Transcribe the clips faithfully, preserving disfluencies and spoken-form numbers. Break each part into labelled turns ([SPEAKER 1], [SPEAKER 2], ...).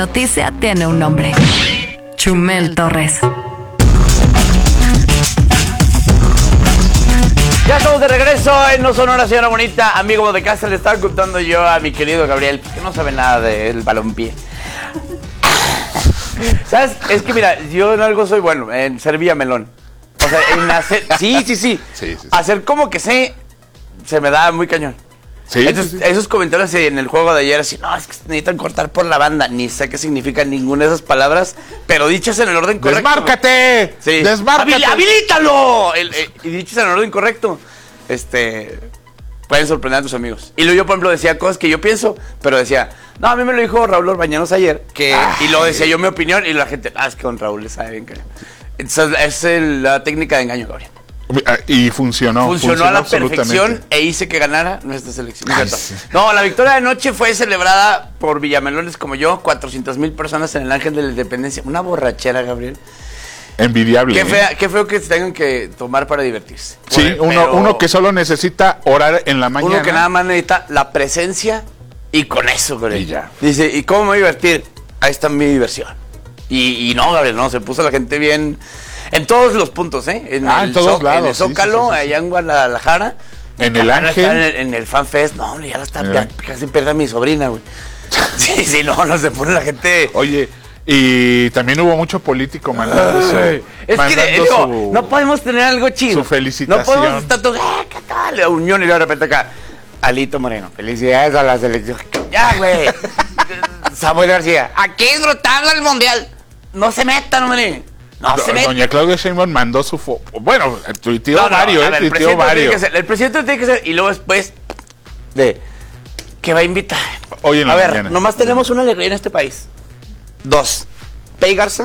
[SPEAKER 1] Noticia tiene un nombre. Chumel Torres.
[SPEAKER 2] Ya estamos de regreso en No Sonora, señora bonita. Amigo de casa, le estaba contando yo a mi querido Gabriel, que no sabe nada del balompié. ¿Sabes? Es que mira, yo en algo soy bueno, en ser villamelón. O sea, en hacer... Sí, sí, sí.
[SPEAKER 3] Sí, sí, sí.
[SPEAKER 2] Hacer como que sé, se me da muy cañón.
[SPEAKER 3] Sí,
[SPEAKER 2] Entonces,
[SPEAKER 3] sí, sí.
[SPEAKER 2] Esos comentarios en el juego de ayer, así, no, es que necesitan cortar por la banda. Ni sé qué significan ninguna de esas palabras, pero dichas en el orden correcto.
[SPEAKER 3] ¡Desmárcate!
[SPEAKER 2] Sí.
[SPEAKER 3] ¡Desmárcate!
[SPEAKER 2] Habil- ¡Habilítalo! El, eh, y dichas en el orden correcto, este, pueden sorprender a tus amigos. Y luego yo, por ejemplo, decía cosas que yo pienso, pero decía, no, a mí me lo dijo Raúl Orbañanos ayer, que, y lo decía yo mi opinión, y la gente, ah, es que con Raúl le sabe bien que... Entonces, esa es el- la técnica de engaño, Gabriel.
[SPEAKER 3] Y funcionó.
[SPEAKER 2] Funcionó a la
[SPEAKER 3] absolutamente.
[SPEAKER 2] perfección e hice que ganara nuestra selección.
[SPEAKER 3] Ay, sí.
[SPEAKER 2] No, la victoria de anoche fue celebrada por villamelones como yo, cuatrocientas mil personas en el Ángel de la Independencia. Una borrachera, Gabriel.
[SPEAKER 3] Envidiable.
[SPEAKER 2] Qué,
[SPEAKER 3] ¿eh?
[SPEAKER 2] fea, qué feo que se tengan que tomar para divertirse.
[SPEAKER 3] Sí,
[SPEAKER 2] Bueno,
[SPEAKER 3] uno,
[SPEAKER 2] pero
[SPEAKER 3] uno que solo necesita orar en la mañana.
[SPEAKER 2] Uno que nada más necesita la presencia y con eso, Gabriel.
[SPEAKER 3] Y ya.
[SPEAKER 2] Dice, ¿y cómo me voy a divertir? Ahí está mi diversión. Y, y no, Gabriel, no, se puso la gente bien... En todos los puntos, ¿eh? En
[SPEAKER 3] Ah,
[SPEAKER 2] el
[SPEAKER 3] en todos
[SPEAKER 2] Zo-
[SPEAKER 3] lados,
[SPEAKER 2] En el
[SPEAKER 3] sí,
[SPEAKER 2] Zócalo,
[SPEAKER 3] sí, sí, sí.
[SPEAKER 2] allá en Guadalajara.
[SPEAKER 3] En el
[SPEAKER 2] Ahora
[SPEAKER 3] Ángel.
[SPEAKER 2] está En el, en el FanFest. No, hombre, ya la está...
[SPEAKER 3] En el
[SPEAKER 2] Ya,
[SPEAKER 3] Ángel.
[SPEAKER 2] casi pierde a mi sobrina, güey. Sí, sí, no, no se pone la gente...
[SPEAKER 3] Oye, y también hubo mucho político mandando su,
[SPEAKER 2] Ay, es
[SPEAKER 3] mandando
[SPEAKER 2] que digo,
[SPEAKER 3] su-
[SPEAKER 2] no podemos tener algo chido.
[SPEAKER 3] su felicitación.
[SPEAKER 2] No podemos estar todos, ¡eh, qué tal! La unión y de repente acá, Alito Moreno, felicidades a la selección. Ya, güey. Samuel García, aquí disfrutando el mundial. No se metan, hombre. No
[SPEAKER 3] Do-
[SPEAKER 2] se metan.
[SPEAKER 3] Doña Claudia Sheinbaum mandó su fo- bueno, tuiteó
[SPEAKER 2] No, no,
[SPEAKER 3] varios,
[SPEAKER 2] a
[SPEAKER 3] eh,
[SPEAKER 2] ver, el
[SPEAKER 3] tuiteó
[SPEAKER 2] presidente tiene
[SPEAKER 3] varios.
[SPEAKER 2] que ser- el presidente tiene que ser, y luego después de que va a invitar.
[SPEAKER 3] Hoy en la
[SPEAKER 2] a ver,
[SPEAKER 3] mañana.
[SPEAKER 2] nomás tenemos una alegría en este país. Dos. Pei Garza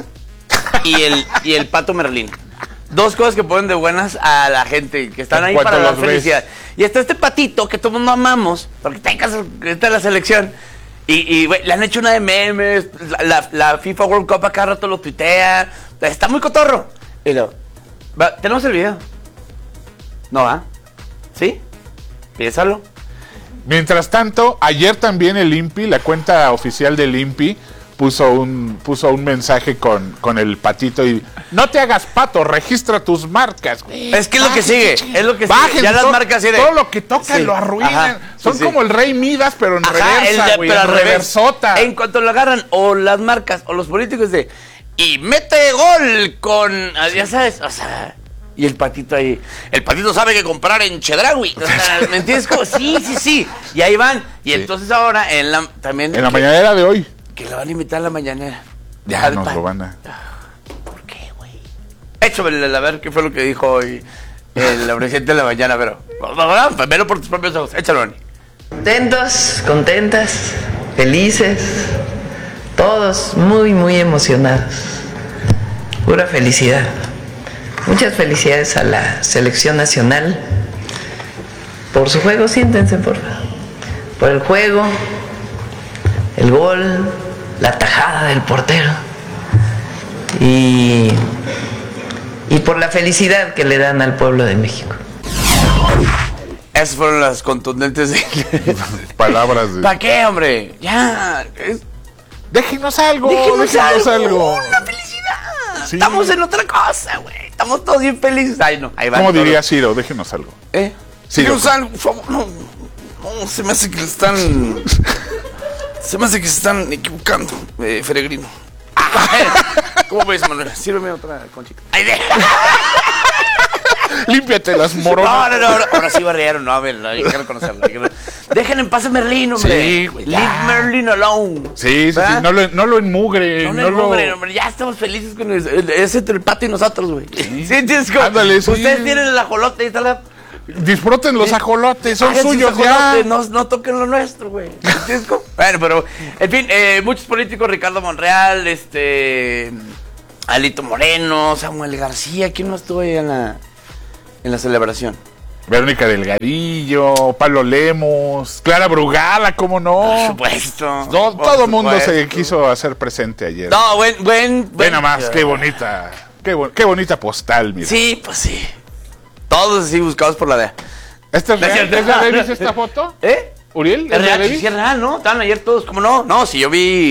[SPEAKER 2] y el, y el Pato Merlín. Dos cosas que ponen de buenas a la gente que están
[SPEAKER 3] ¿En
[SPEAKER 2] ahí
[SPEAKER 3] cuánto
[SPEAKER 2] para dar
[SPEAKER 3] los ves?
[SPEAKER 2] felicidad. Y está este patito que todo el mundo amamos, porque está en casa, está en la selección. Y, y güey, le han hecho una de memes, la, la, la FIFA World Cup a cada rato lo tuitea. Está muy cotorro. Y luego, va, tenemos el video. No va. ¿Sí? Piénsalo.
[SPEAKER 3] Mientras tanto, ayer también el INPI, la cuenta oficial del INPI, puso un puso un mensaje con, con el patito y no te hagas pato, registra tus marcas.
[SPEAKER 2] Es que es lo que sigue, es lo que
[SPEAKER 3] Bajen
[SPEAKER 2] sigue. Ya las
[SPEAKER 3] todo,
[SPEAKER 2] marcas así de-
[SPEAKER 3] todo lo que tocan
[SPEAKER 2] Sí,
[SPEAKER 3] lo arruinan.
[SPEAKER 2] ajá,
[SPEAKER 3] Son
[SPEAKER 2] sí, sí.
[SPEAKER 3] como el Rey Midas, pero en
[SPEAKER 2] Ajá,
[SPEAKER 3] reversa,
[SPEAKER 2] el de-
[SPEAKER 3] güey,
[SPEAKER 2] pero
[SPEAKER 3] en
[SPEAKER 2] al revés.
[SPEAKER 3] reversota.
[SPEAKER 2] En cuanto lo agarran, o las marcas, o los políticos de... Y mete gol con... Ya sabes, o sea... Y el patito ahí... El patito sabe que comprar en Chedraui. O sea, ¿me entiendes? Como, sí, sí, sí. Y ahí van. Y
[SPEAKER 3] Sí.
[SPEAKER 2] entonces ahora, en la, también...
[SPEAKER 3] En la
[SPEAKER 2] que,
[SPEAKER 3] mañanera de hoy.
[SPEAKER 2] Que lo van a invitar a la mañanera.
[SPEAKER 3] Ya
[SPEAKER 2] Al
[SPEAKER 3] nos
[SPEAKER 2] pa-
[SPEAKER 3] lo van a...
[SPEAKER 2] ¿Por qué, güey? Échame a ver qué fue lo que dijo hoy el presidente de la mañana, pero... Velo por tus propios ojos. Échalo, Ani.
[SPEAKER 4] Contentos, contentas, felices, todos muy, muy emocionados. Pura felicidad. Muchas felicidades a la selección nacional por su juego, siéntense por favor. Por el juego, el gol, la tajada del portero y, y por la felicidad que le dan al pueblo de México.
[SPEAKER 2] Esas fueron las contundentes de...
[SPEAKER 3] Palabras de...
[SPEAKER 2] ¿Para qué, hombre? Ya. es-
[SPEAKER 3] Déjenos algo,
[SPEAKER 2] Déjenos
[SPEAKER 3] déjenos algo.
[SPEAKER 2] algo. Una felicidad.
[SPEAKER 3] Sí.
[SPEAKER 2] Estamos en otra cosa, güey. Estamos todos bien felices. Ay, no. Ahí va.
[SPEAKER 3] ¿Cómo
[SPEAKER 2] todo.
[SPEAKER 3] diría Ciro? Déjenos algo.
[SPEAKER 2] ¿Eh?
[SPEAKER 3] Sí,
[SPEAKER 2] Déjenos
[SPEAKER 3] loco.
[SPEAKER 2] algo, por favor. No, no, se me hace que le están... Se me hace que se están equivocando, eh, Feregrino. ¿Cómo ves, Manuel? Sírveme otra conchita. Ay, de...
[SPEAKER 3] Límpiate las
[SPEAKER 2] No,
[SPEAKER 3] moronas.
[SPEAKER 2] no, no, ahora, ahora sí barrieron, no, a ver, hay que reconocerlo. hay que- Dejen en paz a Merlín, hombre.
[SPEAKER 3] Sí, güey,
[SPEAKER 2] Leave
[SPEAKER 3] ya.
[SPEAKER 2] Merlin alone.
[SPEAKER 3] Sí, sí, sí.
[SPEAKER 2] ¿verdad?
[SPEAKER 3] No lo, no lo enmugre.
[SPEAKER 2] No,
[SPEAKER 3] No,
[SPEAKER 2] no,
[SPEAKER 3] lo...
[SPEAKER 2] hombre, hombre, ya estamos felices con eso. Es entre el pato y nosotros, güey. Sí, ¿entiendes? Como-
[SPEAKER 3] Ándale, sí.
[SPEAKER 2] Ustedes tienen el ajolote y está la...
[SPEAKER 3] Disfruten los ajolotes, son
[SPEAKER 2] Hagan sus
[SPEAKER 3] suyos ya.
[SPEAKER 2] ajolotes, No, no toquen lo nuestro, güey. ¿Entiendes? Como- Bueno, pero, en fin, eh, muchos políticos, Ricardo Monreal, este... Alito Moreno, Samuel García, ¿quién no estuvo ahí en la, en la celebración?
[SPEAKER 3] Verónica Delgadillo, Pablo Lemos, Clara Brugada, ¿cómo no?
[SPEAKER 2] Por supuesto.
[SPEAKER 3] No,
[SPEAKER 2] por
[SPEAKER 3] todo el mundo se
[SPEAKER 2] supuesto.
[SPEAKER 3] quiso hacer presente ayer.
[SPEAKER 2] No, buen, buen,
[SPEAKER 3] Ve
[SPEAKER 2] buen-
[SPEAKER 3] nada más, qué bonita, qué, bo- qué bonita postal, mira.
[SPEAKER 2] Sí, pues sí. Todos así buscados por la D E A.
[SPEAKER 3] ¿Esta es
[SPEAKER 2] No es
[SPEAKER 3] real?
[SPEAKER 2] cierto.
[SPEAKER 3] ¿Es de Davis esta foto?
[SPEAKER 2] ¿Eh?
[SPEAKER 3] ¿Uriel?
[SPEAKER 2] Es
[SPEAKER 3] ¿Es de
[SPEAKER 2] real, sí,
[SPEAKER 3] Davis?
[SPEAKER 2] sí, es real, ¿no? Estaban ayer todos, ¿cómo no? No, si yo vi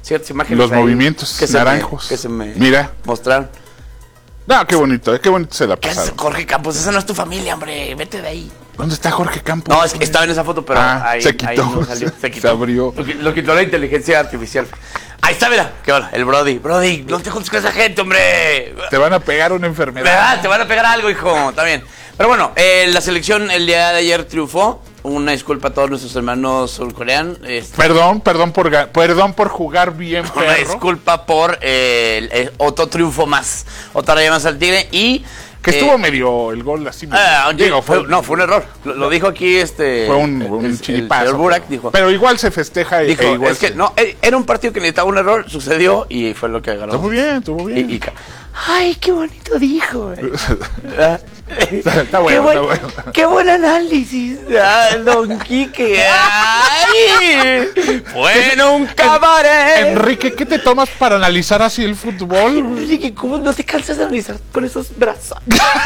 [SPEAKER 2] ciertas imágenes.
[SPEAKER 3] Los
[SPEAKER 2] ahí
[SPEAKER 3] movimientos
[SPEAKER 2] que se me-
[SPEAKER 3] naranjos.
[SPEAKER 2] que se me
[SPEAKER 3] Mira.
[SPEAKER 2] mostraron.
[SPEAKER 3] No, qué bonito, eh, qué bonito se la
[SPEAKER 2] ¿Qué haces,
[SPEAKER 3] pasaron.
[SPEAKER 2] Jorge Campos? Esa no es tu familia, hombre. Vete de ahí.
[SPEAKER 3] ¿Dónde está Jorge Campos?
[SPEAKER 2] No, es que estaba en esa foto, pero
[SPEAKER 3] Ah,
[SPEAKER 2] ahí,
[SPEAKER 3] se quitó,
[SPEAKER 2] ahí no salió. Se quitó.
[SPEAKER 3] se abrió.
[SPEAKER 2] Lo, qui- lo quitó la inteligencia artificial. Ahí está, mira. Qué bueno, el Brody. Brody, no te juntes con esa gente, hombre.
[SPEAKER 3] Te van a pegar una enfermedad.
[SPEAKER 2] ¿Verdad? Te van a pegar algo, hijo. Está bien. Pero bueno, eh, la selección el día de ayer triunfó. Una disculpa a todos nuestros hermanos surcoreanos. Este,
[SPEAKER 3] Perdón, perdón por, ga- perdón por jugar bien,
[SPEAKER 2] una
[SPEAKER 3] perro.
[SPEAKER 2] disculpa por eh, el- el otro triunfo más. Otra raya más al Tigre. Y.
[SPEAKER 3] Que
[SPEAKER 2] eh,
[SPEAKER 3] estuvo medio el gol así. medio-
[SPEAKER 2] ah,
[SPEAKER 3] digo,
[SPEAKER 2] fue- no, fue un error. Lo, lo dijo aquí este.
[SPEAKER 3] fue un,
[SPEAKER 2] el-
[SPEAKER 3] un
[SPEAKER 2] el-
[SPEAKER 3] chiripazo.
[SPEAKER 2] El señor Burak
[SPEAKER 3] pero-
[SPEAKER 2] dijo.
[SPEAKER 3] Pero igual se festeja. e-
[SPEAKER 2] Dijo,
[SPEAKER 3] e igual
[SPEAKER 2] es que
[SPEAKER 3] se-
[SPEAKER 2] no, eh, era un partido que necesitaba un error, sucedió y fue lo que ganó.
[SPEAKER 3] Estuvo bien, estuvo bien.
[SPEAKER 2] Y, y ca- ay, qué bonito dijo. eh. Ah,
[SPEAKER 3] Está bueno,
[SPEAKER 2] qué buen,
[SPEAKER 3] está bueno.
[SPEAKER 2] Qué buen análisis. Ah, don Quique. Ay, fue en un cabaret.
[SPEAKER 3] Enrique, ¿qué te tomas para analizar así el fútbol?
[SPEAKER 2] Enrique, ¿cómo no te cansas de analizar con esos brazos?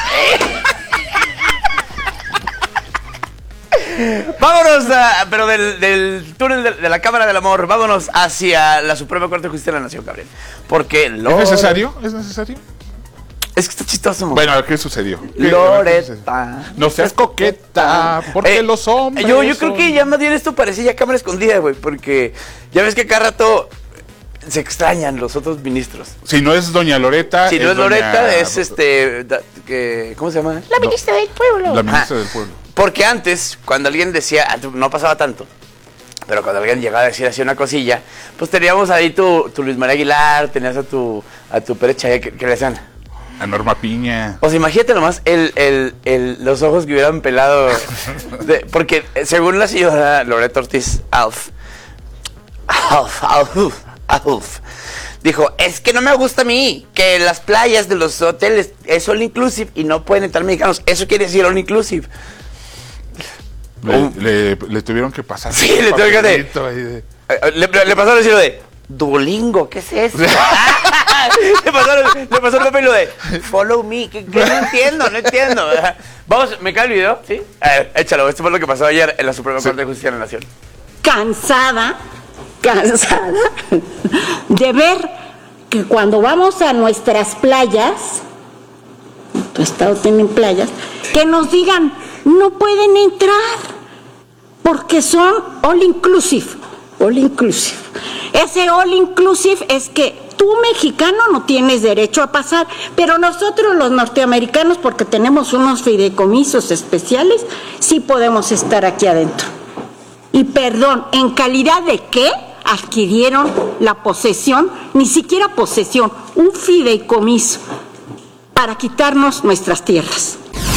[SPEAKER 2] Vámonos, a- pero del, del túnel de, de la Cámara del Amor, vámonos hacia la Suprema Corte de Justicia de la Nación, Gabriel. Porque
[SPEAKER 3] ¿Es
[SPEAKER 2] Lore-
[SPEAKER 3] necesario? ¿Es necesario?
[SPEAKER 2] Es que está chistoso. mo.
[SPEAKER 3] Bueno, ¿qué sucedió? ¿Qué-
[SPEAKER 2] Loreta.
[SPEAKER 3] No seas coqueta, porque
[SPEAKER 2] Eh,
[SPEAKER 3] los hombres.
[SPEAKER 2] Yo, yo creo
[SPEAKER 3] son-
[SPEAKER 2] que ya más bien esto parecía ya cámara escondida, güey, porque ya ves que cada rato se extrañan los otros ministros.
[SPEAKER 3] Si no es Doña Loreta.
[SPEAKER 2] Si no es
[SPEAKER 3] doña-
[SPEAKER 2] Loreta, es este. da- que- ¿Cómo se llama? La ministra del pueblo.
[SPEAKER 3] La ministra
[SPEAKER 2] Ajá.
[SPEAKER 3] del pueblo.
[SPEAKER 2] Porque antes, cuando alguien decía, antes no pasaba tanto, pero cuando alguien llegaba a decir así una cosilla, pues teníamos ahí tu, tu Luis María Aguilar, tenías a tu, a tu Pérez Chaya, que, que le decían.
[SPEAKER 3] A Norma Piña.
[SPEAKER 2] O sea, imagínate nomás el, el, el, los ojos que hubieran pelado. de- porque eh, según la señora Loreta Ortiz Alf, Alf, Alf, Alf, dijo, es que no me gusta a mí que las playas de los hoteles es all inclusive y no pueden entrar mexicanos. Eso quiere decir all inclusive.
[SPEAKER 3] Le,
[SPEAKER 2] Oh.
[SPEAKER 3] le- le tuvieron que pasar.
[SPEAKER 2] Sí, le tuvieron que-
[SPEAKER 3] papelito ahí de-
[SPEAKER 2] Eh, Le, le pasaron el decirlo de Duolingo, ¿qué es eso? le, pasaron, le pasaron el papel de Follow me, que, que no entiendo, no entiendo. Vamos, ¿me cae el video? ¿Sí? A ver, échalo, esto fue lo que pasó ayer en la Suprema Corte de Justicia de la Nación.
[SPEAKER 5] cansada, cansada de ver que cuando vamos a nuestras playas, tu estado tiene playas, que nos digan, no pueden entrar, porque son all inclusive, all inclusive. Ese all inclusive es que tú, mexicano, no tienes derecho a pasar, pero nosotros los norteamericanos, porque tenemos unos fideicomisos especiales, sí podemos estar aquí adentro. Y perdón, ¿en calidad de qué adquirieron la posesión? Ni siquiera posesión, un fideicomiso para quitarnos nuestras tierras.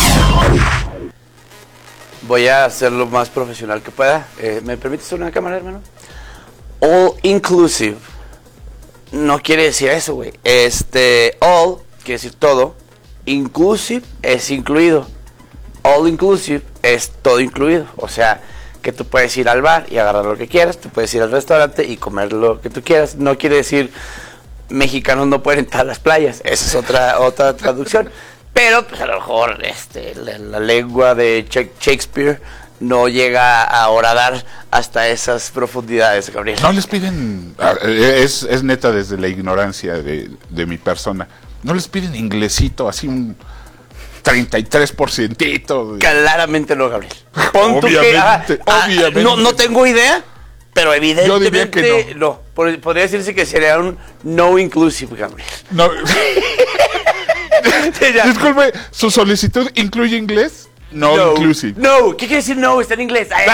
[SPEAKER 2] Voy a hacer lo más profesional que pueda. Eh, ¿Me permites una cámara, hermano? All inclusive no quiere decir eso, güey. Este, all quiere decir todo. Inclusive es incluido. All inclusive es todo incluido. O sea, que tú puedes ir al bar y agarrar lo que quieras. Tú puedes ir al restaurante y comer lo que tú quieras. No quiere decir mexicanos no pueden entrar a las playas. Esa es otra, otra traducción. Pero pues a lo mejor este, la, la lengua de Shakespeare no llega a horadar hasta esas profundidades, Gabriel.
[SPEAKER 3] No les piden. ah, eh, Es, es neta desde la ignorancia de, de mi persona. No les piden inglesito, así un treinta y tres por ciento.
[SPEAKER 2] Claramente no, Gabriel. Pon tú que,
[SPEAKER 3] Obviamente,
[SPEAKER 2] ah, ah,
[SPEAKER 3] obviamente.
[SPEAKER 2] no, no tengo idea, pero evidentemente
[SPEAKER 3] Yo diría que
[SPEAKER 2] no. Por- podría decirse que sería un no inclusive, Gabriel.
[SPEAKER 3] No.
[SPEAKER 2] Ya.
[SPEAKER 3] Disculpe, ¿su solicitud incluye inglés? No, inclusive.
[SPEAKER 2] No, ¿qué quiere decir no? Está en inglés. Ay.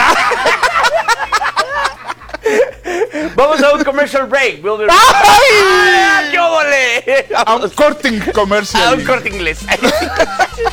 [SPEAKER 2] Vamos a un commercial break. We'll be right back. ¡Ay! ¡Qué óvole!
[SPEAKER 3] A un corte comercial.
[SPEAKER 2] A un corte inglés.